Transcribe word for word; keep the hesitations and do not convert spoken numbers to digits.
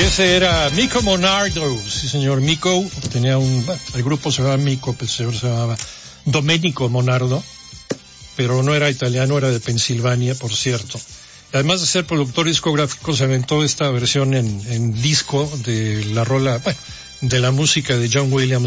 Ese era Mico Monardo, sí señor, Mico, tenía un, bueno, el grupo se llamaba Mico, el señor se llamaba Domenico Monardo, pero no era italiano, era de Pensilvania, por cierto. Además de ser productor discográfico, se aventó esta versión en, en disco de la rola, bueno, de la música de John Williams.